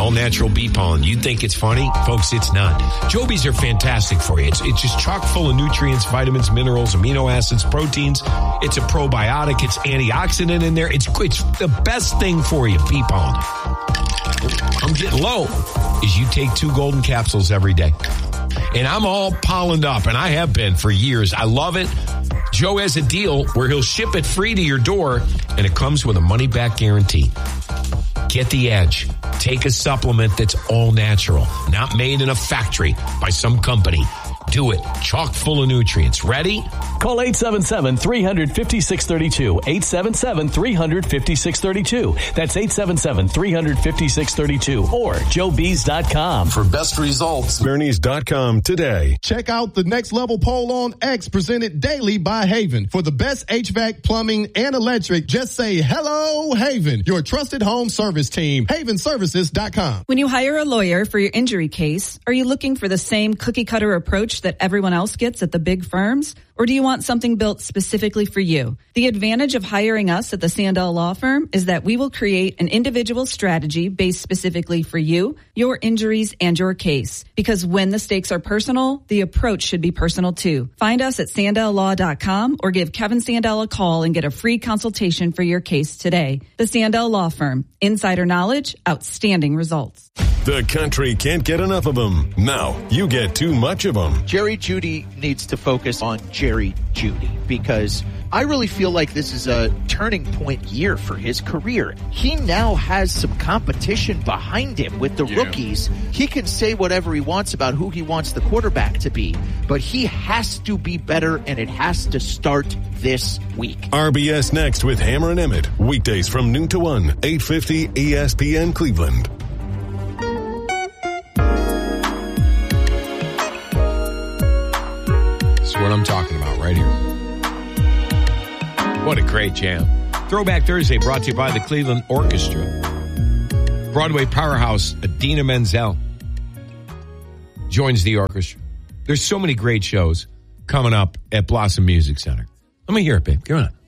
all-natural bee pollen. You think it's funny? Folks, it's not. Jobies are fantastic for you. It's just chock full of nutrients, vitamins, minerals, amino acids, proteins. It's a probiotic. It's antioxidant in there. It's the best thing for you, bee pollen. I'm getting low. Is you take 2 golden capsules every day. And I'm all pollened up, and I have been for years. I love it. Joe has a deal where he'll ship it free to your door, and it comes with a money-back guarantee. Get the edge. Take a supplement that's all natural, not made in a factory by some company. Do it. Chock full of nutrients. Ready? Call 877-350-632. 877-350-632. That's 877-350-632 or joebees.com. For best results, Bernies.com today. Check out the Next Level poll on X presented daily by Haven. For the best HVAC, plumbing, and electric, just say hello, Haven, your trusted home service team. Havenservices.com. When you hire a lawyer for your injury case, are you looking for the same cookie-cutter approach that everyone else gets at the big firms? Or do you want something built specifically for you? The advantage of hiring us at the Sandell Law Firm is that we will create an individual strategy based specifically for you, your injuries, and your case. Because when the stakes are personal, the approach should be personal too. Find us at SandellLaw.com or give Kevin Sandell a call and get a free consultation for your case today. The Sandell Law Firm. Insider knowledge, outstanding results. The country can't get enough of them. Now you get too much of them. Jerry Jeudy needs to focus on Jerry Jeudy because I really feel like this is a turning point year for his career. He now has some competition behind him with the rookies. He can say whatever he wants about who he wants the quarterback to be, but he has to be better, and it has to start this week. RBS next with Hammer and Emmett. Weekdays from noon to 1, 850 ESPN Cleveland. That's what I'm talking about right here. What a great jam. Throwback Thursday brought to you by the Cleveland Orchestra. Broadway powerhouse Idina Menzel joins the orchestra. There's so many great shows coming up at Blossom Music Center. Let me hear it, babe. Come on.